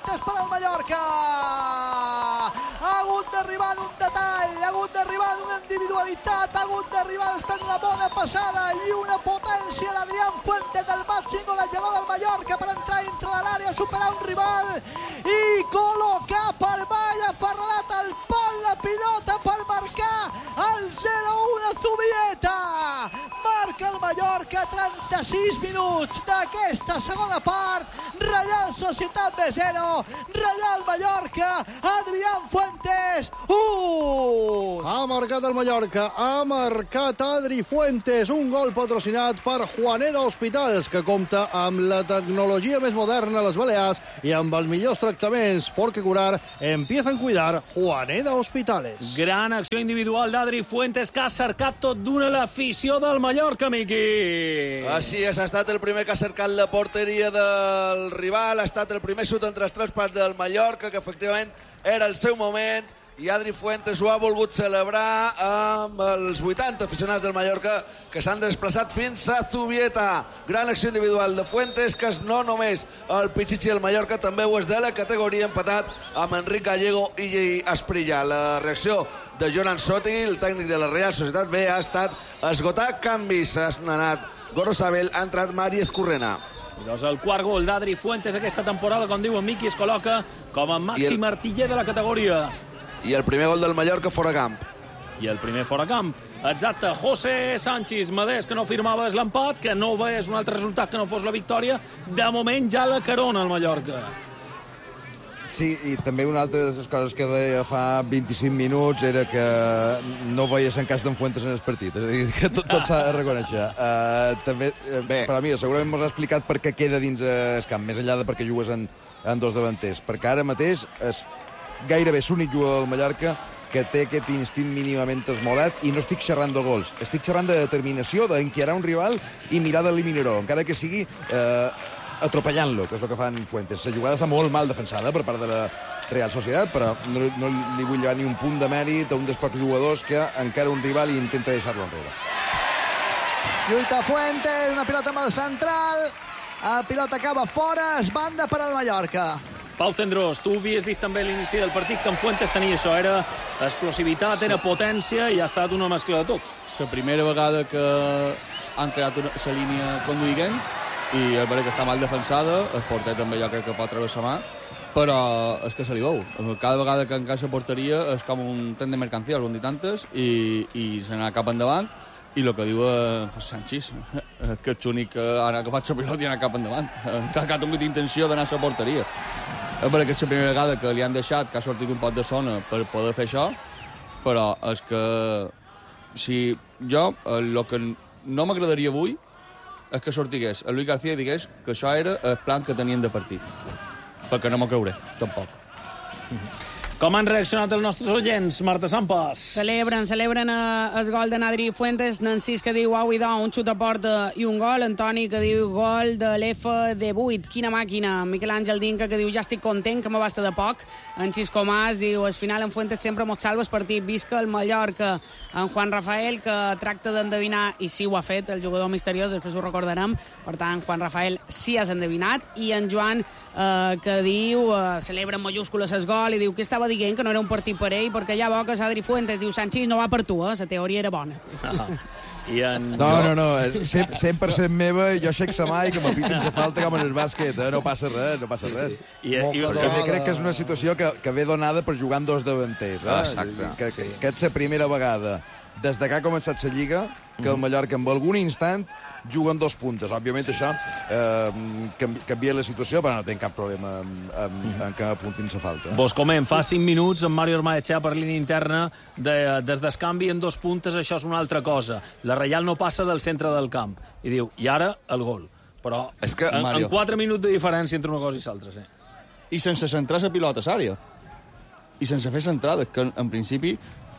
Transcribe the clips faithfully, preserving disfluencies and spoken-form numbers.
Fuentes per al Mallorca. Ha hagut d'arribar en un detall, ha hagut d'arribar en una individualitat, ha hagut d'arribar després una bona passada i una potència d'Adrián Fuentes, del màxim golejador del Mallorca, per entrar entre l'àrea, superar un rival i col·locar per avall, aferrat al pal la pilota per marcar el zero un a Zubieta. Marca el Mallorca, trenta-sis minuts d'aquesta segona part. Reial Societat B zero, Reial Mallorca, Adrián Fuentes un. Ha marcat el Mallorca, ha marcat Adri Fuentes, un gol patrocinat per Juaneda Hospitals, que compta amb la tecnologia més moderna a les Balears i amb els millors tractaments. Porque curar empieza a cuidar Juaneda Hospitales. Gran acció individual d'Adri Fuentes, que ha cercat tot d'una l'afició del Mallorca, Miqui. Així és, ha estat el primer que ha cercat la porteria del rival, ha estat el primer xut entre els tres pals del Mallorca, que efectivament era el seu moment, i Adri Fuentes ho ha volgut celebrar amb els vuitanta aficionats del Mallorca que s'han desplaçat fins a Zubieta. Gran acció individual de Fuentes, que és no només el Pichichi del Mallorca, també ho és de la categoria, empatat amb Enric Gallego i Asprilla. La reacció de Jonan Soti, el tècnic de la Real Societat B, ha estat esgotar canvis. Ha anat Gorosabel, ha entrat Mari Escurrena. I doncs el quart gol d'Adri Fuentes aquesta temporada, com diu en Miqui, es col·loca com a màxim el... artiller de la categoria. I el primer gol del Mallorca fora camp. I el primer fora camp. Exacte, José Sánchez Madés, que no firmaves l'empat, que no veies un altre resultat que no fos la victòria. De moment ja la carona el Mallorca. Sí, i també una altra de les coses que deia fa vint-i-cinc minuts era que no veies en cas d'en Fuentes en el partit. És a dir, que tot, tot s'ha de reconèixer. Uh, també, uh, però mira, segurament m'ho has explicat per què queda dins el camp, més enllà de perquè jugues en, en dos davanters. Perquè ara mateix és gairebé l'únic jugador del Mallorca que té aquest instint mínimament esmolat, i no estic xerrant de gols, estic xerrant de determinació, d'enquirar un rival i mirar d'eliminar-ho, encara que sigui eh, atropellant-lo, que és el que fan Fuentes. La jugada està molt mal defensada per part de la Real Societat, però no, no li vull llevar ni un punt de mèrit a un dels pocs jugadors que encara un rival i intenta deixar-lo enrere. Lluita Fuentes, una pilota amb el central, la pilota acaba fora, es banda per al Mallorca. Pau Cendrós, tu havies dit també a l'inici del partit que en Fuentes tenia això, era explosivitat, sí, era potència, i ha estat una mescla de tot. La primera vegada que han creat una, la línia conduïent, i és veritat que està mal defensada, el porter també jo crec que pot treure la mà, però és que se li veu. Cada vegada que encaixa porteria és com un tren de mercancies, un dit tantes, i, i se n'ha cap endavant, i el que diu eh, Sánchez, que ets l'únic que ara que faig la pilota i anar cap endavant, que ha tingut intenció d'anar a la porteria. És perquè és la primera vegada que li han deixat, que ha sortit un pot de zona per poder fer això, però és que si jo, el que no m'agradaria avui és que sortigués el Luis García i digués que això era el plan que tenien de partit, perquè no m'ho creuré, tampoc. Com han reaccionat els nostres oients, Marta Sampas? Celebren, celebren el gol de Adri Fuentes. Nancís, que diu, au, idò, un xut a porta i un gol. Antoni, que diu, gol de l'F de vuit. Quina màquina. Miquel Àngel Dinca, que diu, ja estic content, que me basta de poc. En Xisco Mas diu, al final en Fuentes sempre mos salva el partit. Visca el Mallorca. En Juan Rafael, que tracta d'endevinar, i sí ho ha fet, el jugador misteriós, després ho recordarem. Per tant, Juan Rafael sí has endevinat. I en Joan, eh, que diu, eh, celebra en majúscules el gol, i diu que estava dient que no era un partit per ell, perquè ja bo que Adri Fuentes diu, Sánchez no va per tu, eh? La teoria era bona. Ah. I en... No, no, no, cent per cent meva, jo xec sa mà i que m'apitin sa falta com en el bàsquet, eh? No passa res, no passa res. Sí, sí. I, i, Perquè també crec que és una situació que, que ve donada per jugar amb dos davanters. Eh? Exacte. Que, sí. que, que és la primera vegada des de que ha començat la Lliga que el Mallorca en algun instant juguen dos puntes. Òbviament sí, això sí, sí. Eh, canvia la situació, però no tinc cap problema en, en, en que apuntin la falta. Vos comem, fa cinc minuts en Mario Armaechea per línia interna de, des d'escanvi en dos puntes, això és una altra cosa. La Reial no passa del centre del camp. I diu, i ara el gol. Però és que, en, en quatre minuts de diferència entre una cosa i l'altra, sí. I sense centrar la pilota a l'àrea. I sense fer centrades, que en, en principi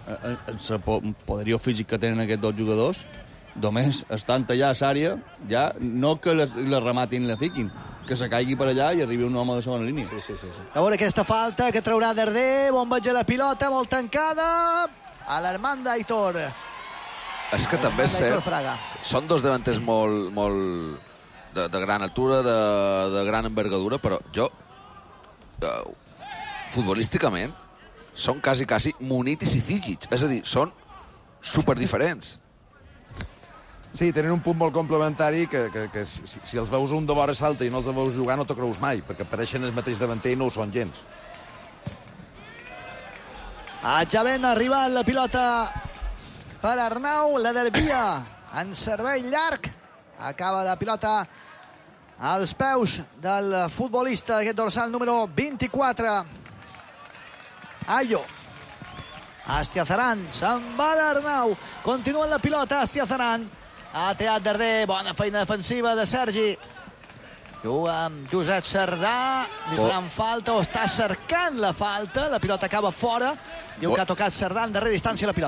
el poderío físic que tenen aquests dos jugadors, només estan allà a l'àrea, ja no que les, les rematin i la fiquin, que se caigui per allà i arribi un home de segona línia. Sí, sí, sí, sí. A veure aquesta falta que traurà Darder, bombeja la pilota, molt tancada, a l'Armand Aitor. És que també és cert, són dos davanters molt, molt de, de gran altura, de, de gran envergadura, però jo uh, futbolísticament, són quasi, quasi Munitis i Zigic. És a dir, són superdiferents. Sí, tenen un punt molt complementari que, que, que si, si els veus un de vora salta i no els veus jugar no t'ho creus mai, perquè apareixen el mateix davanter i no ho són gens. Atjavent, arriba la pilota per Arnau, la desvia en servei llarg. Acaba la pilota als peus del futbolista, aquest dorsal número vint-i-quatre. Ayo. Astiazaran, se'n va d'Arnau. Continua la pilota, Astiazaran. Ha teat Darder, bona feina defensiva de Sergi. Juga amb Josep Cerdà, li faran falta o està cercant la falta. La pilota acaba fora. Diu que ha tocat Cerdà en darrera instància la pilota.